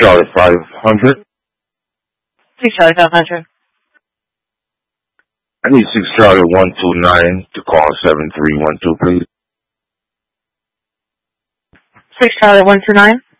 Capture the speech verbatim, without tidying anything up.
Charlie five hundred. six Charlie five hundred. I need six Charlie one two nine to call seven three one two, please. six Charlie one two nine.